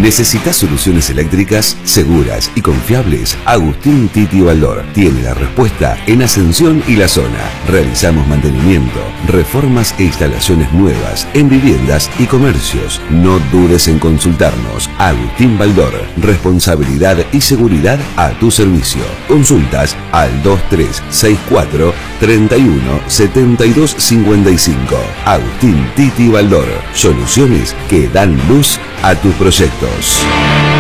¿Necesitas soluciones eléctricas seguras y confiables? Agustín Titi Baldor tiene la respuesta en Ascensión y la zona. Realizamos mantenimiento, reformas e instalaciones nuevas en viviendas y comercios. No dudes en consultarnos. Agustín Baldor, responsabilidad y seguridad a tu servicio. Consultas al 2364 31 72 55. Agustín Titi Baldor, soluciones que dan luz a tus proyectos.